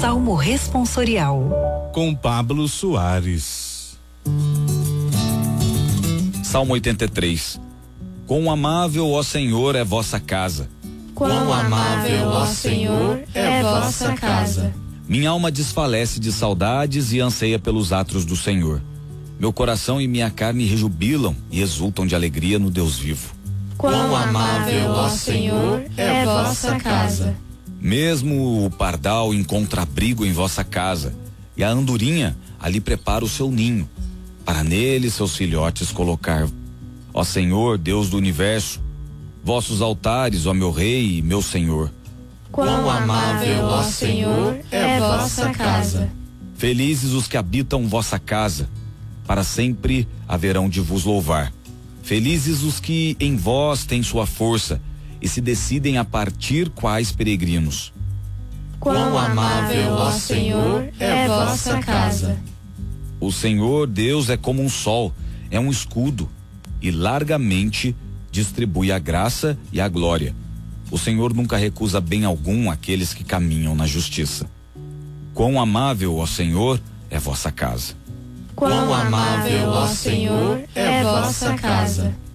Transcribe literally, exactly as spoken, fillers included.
Salmo responsorial com Pablo Soares. Salmo oitenta e três. Quão amável, ó Senhor, é vossa casa. Quão amável, ó Senhor, é vossa casa. Minha alma desfalece de saudades e anseia pelos atos do Senhor. Meu coração e minha carne rejubilam e exultam de alegria no Deus vivo. Quão amável, ó Senhor, é vossa casa. Mesmo o pardal encontra abrigo em vossa casa, e a andorinha ali prepara o seu ninho, para nele seus filhotes colocar. Ó Senhor, Deus do universo, vossos altares, ó meu Rei e meu Senhor. Quão amável, ó Senhor, é vossa casa. Felizes os que habitam vossa casa, para sempre haverão de vos louvar. Felizes os que em vós têm sua força e se decidem a partir quais peregrinos. Quão amável, ó Senhor, é vossa casa. O Senhor Deus é como um sol, é um escudo, e largamente distribui a graça e a glória. O Senhor nunca recusa bem algum àqueles que caminham na justiça. Quão amável, ó Senhor, é vossa casa. Quão amável, ó Senhor, é vossa casa.